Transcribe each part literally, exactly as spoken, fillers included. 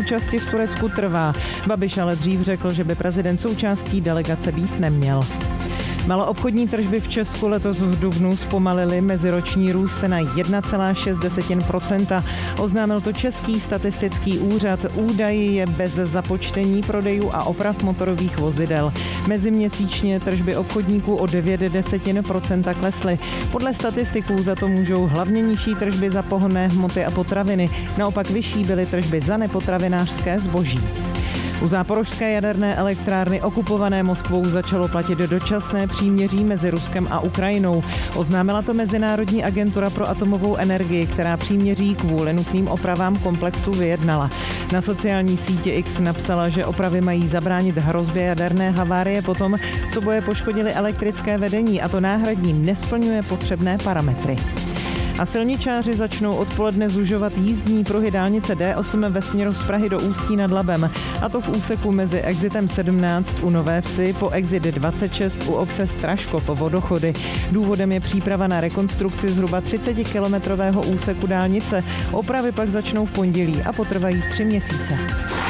účasti v Turecku trvá. Babiš ale dřív řekl, že by prezident součástí delegace být neměl. Maloobchodní tržby v Česku letos v dubnu zpomalily, meziroční růst na jedna celá šest procenta. Oznámil to Český statistický úřad. Údaj je bez započtení prodejů a oprav motorových vozidel. Meziměsíčně tržby obchodníků o devět desetin procenta klesly. Podle statistiků za to můžou hlavně nižší tržby za pohonné hmoty a potraviny. Naopak vyšší byly tržby za nepotravinářské zboží. U záporožské jaderné elektrárny okupované Moskvou začalo platit dočasné příměří mezi Ruskem a Ukrajinou. Oznámila to Mezinárodní agentura pro atomovou energii, která příměří kvůli nutným opravám komplexu vyjednala. Na sociální síti X napsala, že opravy mají zabránit hrozbě jaderné havárie potom, co boje poškodily elektrické vedení, a to náhradním nesplňuje potřebné parametry. A silničáři začnou odpoledne zužovat jízdní pruhy dálnice D osm ve směru z Prahy do Ústí nad Labem. A to v úseku mezi exitem sedmnáct u Nové Vsi po exit dvacet šest u obce Straškov Vodochody. Důvodem je příprava na rekonstrukci zhruba třicetikilometrového úseku dálnice. Opravy pak začnou v pondělí a potrvají tři měsíce.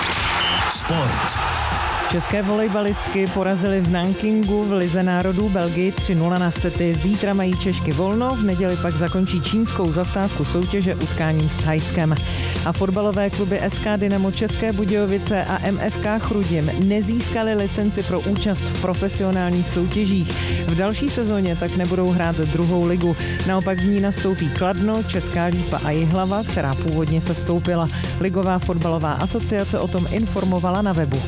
Sport. České volejbalistky porazily v Nankingu v Lize národů Belgii tři nula na sety. Zítra mají Češky volno, v neděli pak zakončí čínskou zastávku soutěže utkáním s Thajskem. A fotbalové kluby S K Dynamo České Budějovice a M F K Chrudim nezískaly licenci pro účast v profesionálních soutěžích. V další sezóně tak nebudou hrát druhou ligu. Naopak v ní nastoupí Kladno, Česká Lípa a Jihlava, která původně sestoupila. Ligová fotbalová asociace o tom informovala na webu.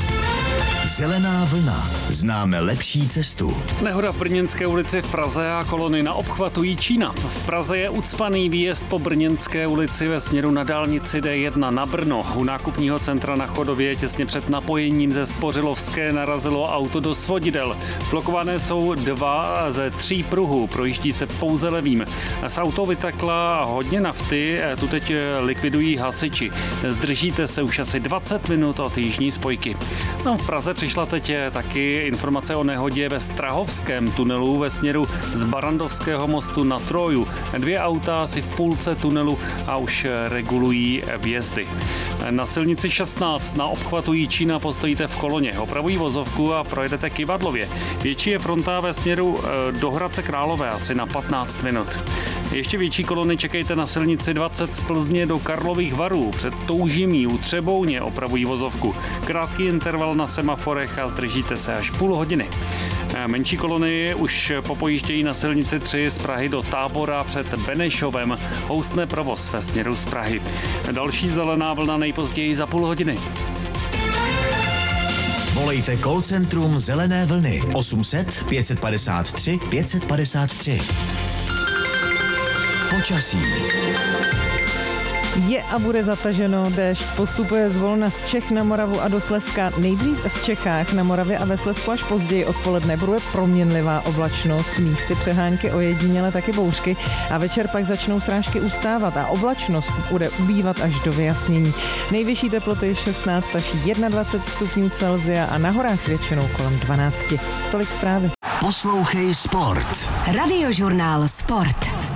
Zelená vlna. Známe lepší cestu. Nehoda v Brněnské ulici v Praze a kolony na obchvatu Jíčína. V Praze je ucpaný výjezd po Brněnské ulici ve směru na dálnici D jedna na Brno. U nákupního centra na Chodově těsně před napojením ze Spořilovské narazilo auto do svodidel. Blokované jsou dva ze tří pruhů, projíždí se pouze levým. Z auto vytekla hodně nafty, tu teď likvidují hasiči. Zdržíte se už asi dvacet minut od jižní spojky. No, v Praze přišla teď taky informace o nehodě ve Strahovském tunelu ve směru z Barandovského mostu na Troju. Dvě auta asi v půlce tunelu a už regulují vjezdy. Na silnici šestnáct na obchvatu Jíčína postojíte v koloně. Opravují vozovku a projedete Kyvadlově. Větší je fronta ve směru do Hradce Králové asi na patnáct minut. Ještě větší kolony čekejte na silnici dvacet z Plzně do Karlových Varů. Před Toužimí u Třebouně opravují vozovku. Krátký interval na semaforech a zdržíte se až půl hodiny. Menší kolony už popojíždějí na silnici tři z Prahy do Tábora před Benešovem. Houstne provoz ve směru z Prahy. Další zelená vlna nejpozději za půl hodiny. Volejte call centrum Zelené vlny osm set pět padesát tři pět padesát tři. Počasí. Je a bude zataženo, déšť postupuje zvolna z Čech na Moravu a do Slezska. Nejdřív v Čechách, na Moravě a ve Slezsku až později odpoledne bude proměnlivá oblačnost, místy přehánky, ojediněle taky bouřky a večer pak začnou srážky ustávat a oblačnost bude ubývat až do vyjasnění. Nejvyšší teploty šestnáct až dvacet jedna stupňů Celsia a na horách většinou kolem dvanáct. Tolik zprávy. Poslouchej Sport. Radiožurnál Sport.